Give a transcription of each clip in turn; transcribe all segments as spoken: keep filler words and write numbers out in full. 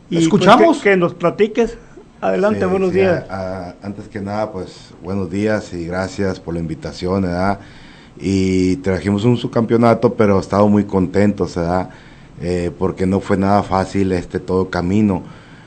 Y escuchamos. Pues que, que nos platiques. Adelante, sí, buenos sí, días. A, a, antes que nada, pues, buenos días y gracias por la invitación, ¿verdad? Y trajimos un subcampeonato, pero estamos muy contentos, ¿verdad? Eh, porque no fue nada fácil este todo camino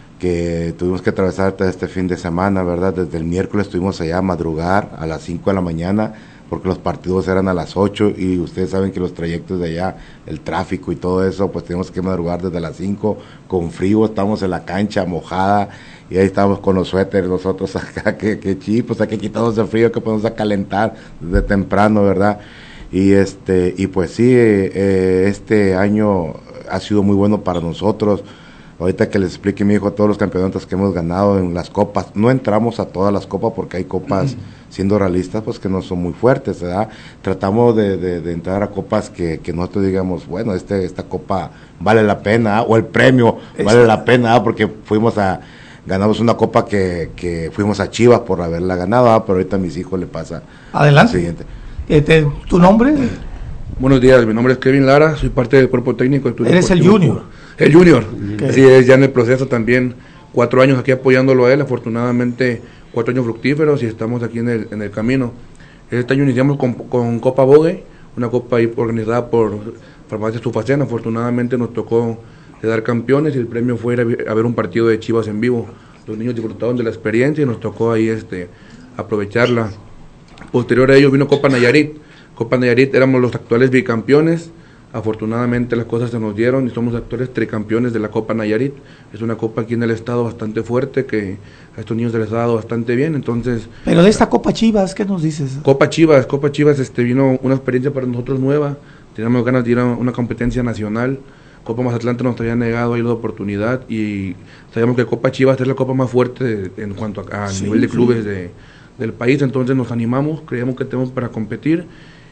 que tuvimos que atravesar este fin de semana, ¿verdad? Desde el miércoles estuvimos allá a madrugar a las cinco de la mañana, porque los partidos eran a las ocho y ustedes saben que los trayectos de allá, el tráfico y todo eso, pues tenemos que madrugar desde las cinco con frío, estamos en la cancha mojada y ahí estamos con los suéteres nosotros acá, que, que chipos, hay que quitarnos el frío, que podemos a calentar desde temprano, ¿verdad? Y este y pues sí, eh, este año ha sido muy bueno para nosotros. Ahorita que les explique mi hijo todos los campeonatos que hemos ganado en las copas, no entramos a todas las copas porque hay copas, siendo realistas, pues que no son muy fuertes, ¿verdad? Tratamos de, de, de entrar a copas que, que nosotros digamos, bueno, este esta copa vale la pena, ¿eh? O el premio vale la pena, ¿eh? Porque fuimos a, ganamos una copa que, que fuimos a Chivas por haberla ganado, ¿eh? Pero ahorita a mis hijos le pasa. Adelante. Siguiente. Este, ¿Tu nombre? Buenos días, mi nombre es Kevin Lara, soy parte del cuerpo técnico. ¿Eres el junior? El junior, okay. Así es, ya en el proceso también, cuatro años aquí apoyándolo a él, afortunadamente cuatro años fructíferos y estamos aquí en el, en el camino. Este año iniciamos con, con Copa Bogue, una copa ahí organizada por Farmacias Tufacén. Afortunadamente nos tocó quedar campeones y el premio fue ir a ver un partido de Chivas en vivo. Los niños disfrutaron de la experiencia y nos tocó ahí este aprovecharla. Posterior a ello vino Copa Nayarit. Copa Nayarit éramos los actuales bicampeones. Afortunadamente las cosas se nos dieron y somos actuales tricampeones de la Copa Nayarit. Es una copa aquí en el estado bastante fuerte, que a estos niños se les ha dado bastante bien, entonces... Pero de esta Copa Chivas, ¿qué nos dices? Copa Chivas, Copa Chivas este vino una experiencia para nosotros nueva, teníamos ganas de ir a una competencia nacional. Copa Mazatlán nos había negado ahí la oportunidad y sabíamos que Copa Chivas es la copa más fuerte de, en cuanto a, a sí, nivel de clubes sí. de, del país, entonces nos animamos, creíamos que tenemos para competir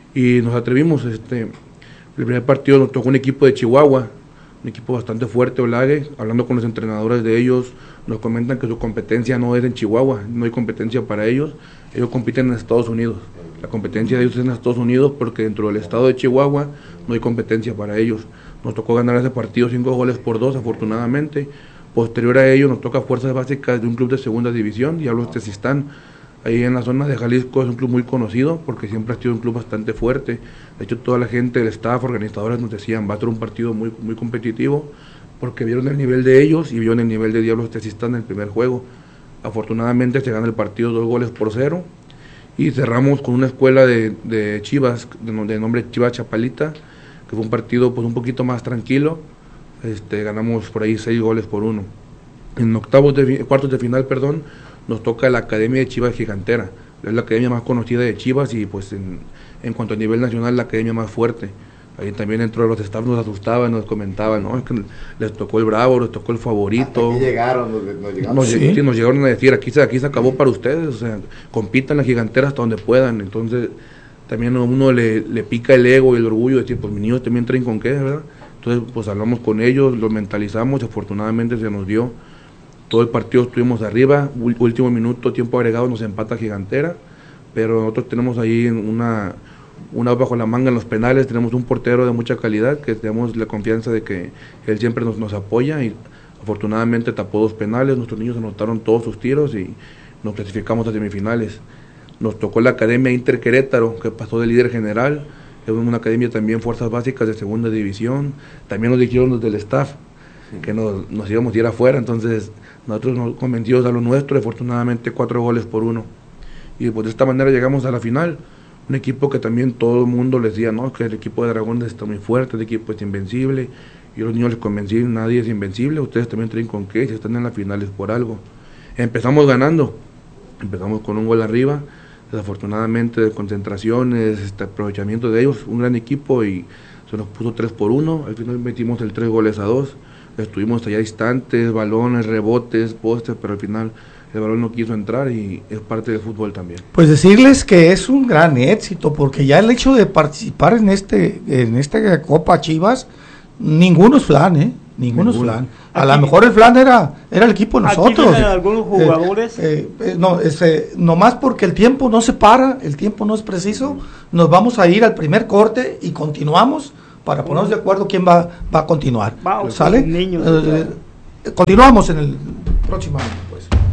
y nos atrevimos. este El primer partido nos tocó un equipo de Chihuahua, un equipo bastante fuerte, Olague. Hablando con los entrenadores de ellos, nos comentan que su competencia no es en Chihuahua, no hay competencia para ellos, ellos compiten en Estados Unidos. La competencia de ellos es en Estados Unidos porque dentro del estado de Chihuahua no hay competencia para ellos. Nos tocó ganar ese partido cinco goles por dos, afortunadamente. Posterior a ello nos toca Fuerzas Básicas de un club de segunda división, y hablo de Tezistán. Ahí en la zona de Jalisco es un club muy conocido porque siempre ha sido un club bastante fuerte. De hecho, toda la gente, el staff, organizadores nos decían, va a ser un partido muy, muy competitivo, porque vieron el nivel de ellos y vieron el nivel de Diablos Tezistán en el primer juego. Afortunadamente se gana el partido dos goles por cero y cerramos con una escuela de, de Chivas, de, de nombre Chivas Chapalita, que fue un partido pues un poquito más tranquilo. Este, ganamos por ahí seis goles por uno. En octavos de cuartos de final, perdón, nos toca la Academia de Chivas Gigantera, es la academia más conocida de Chivas y pues en, en cuanto a nivel nacional la academia más fuerte. Ahí también dentro de los staff nos asustaban, nos comentaban, ¿no? Es que les tocó el Bravo, les tocó el favorito. Aquí llegaron, nos, nos, llegaron. Nos, ¿Sí? Sí, nos llegaron a decir, aquí se, aquí se acabó para ustedes, o sea, compitan la Gigantera hasta donde puedan. Entonces también a uno le, le pica el ego y el orgullo de decir, pues mis niños también traen con qué, ¿verdad? Entonces pues hablamos con ellos, los mentalizamos y afortunadamente se nos dio. Todo el partido estuvimos arriba, último minuto, tiempo agregado, nos empata Gigantera, pero nosotros tenemos ahí una, una bajo la manga en los penales, tenemos un portero de mucha calidad, que tenemos la confianza de que él siempre nos, nos apoya y afortunadamente tapó dos penales, nuestros niños anotaron todos sus tiros y nos clasificamos a semifinales. Nos tocó la Academia Inter Querétaro, que pasó de líder general, es una academia también Fuerzas Básicas de segunda división, también nos dijeron los del staff que nos, nos íbamos a ir afuera, entonces nosotros nos convencidos a lo nuestro, afortunadamente cuatro goles por uno, y pues de esta manera llegamos a la final, un equipo que también todo el mundo les decía, no, que el equipo de Dragones está muy fuerte, el equipo es invencible, y los niños les convencí, nadie es invencible, ustedes también traen con qué, si están en la final es por algo. Empezamos ganando, empezamos con un gol arriba, desafortunadamente de concentraciones, este aprovechamiento de ellos, un gran equipo y se nos puso tres por uno, al final metimos el tres goles a dos, estuvimos allá distantes, balones, rebotes, postes, pero al final el balón no quiso entrar y es parte del fútbol también. Pues decirles que es un gran éxito, porque ya el hecho de participar en este en esta Copa Chivas, ninguno es flan, ¿eh? Ninguno, ninguno. es flan. A lo mejor el flan era, era el equipo de nosotros. Aquí algunos jugadores. Eh, eh, eh, no, este, nomás porque el tiempo no se para, el tiempo no es preciso, nos vamos a ir al primer corte y continuamos para ponernos de acuerdo quién va, va a continuar. Wow, ¿Sale? Niños, eh, continuamos en el próximo año, pues.